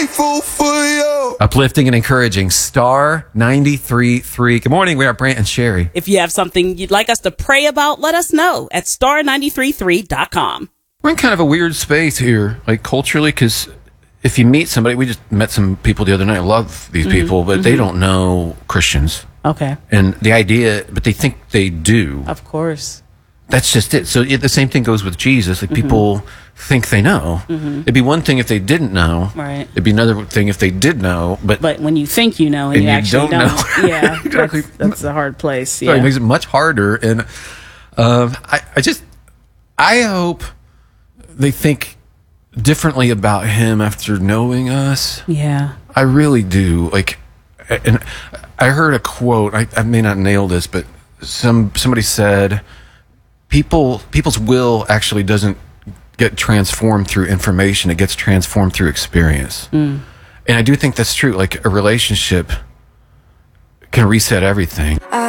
grateful for you. Uplifting and encouraging. Star 93.3. Good morning. We are Brant and Sherry. If you have something you'd like us to pray about, let us know at star933.com. We're in kind of a weird space here, like culturally, because if you meet somebody, we just met some people the other night. I love these people, but they don't know Christians. Okay. And the idea, but they think they do. Of course. That's just it. So the same thing goes with Jesus. Like people think they know. It'd be one thing if they didn't know. Right. It'd be another thing if they did know. But when you think you know and you actually don't know. Yeah. Exactly. That's a hard place. So Yeah. it makes it much harder. And I hope they think differently about him after knowing us. Yeah. I really do. Like, and I heard a quote. I may not nail this, but somebody said, people's will actually doesn't get transformed through information. It gets transformed through experience. And I do think that's true. Like a relationship can reset everything.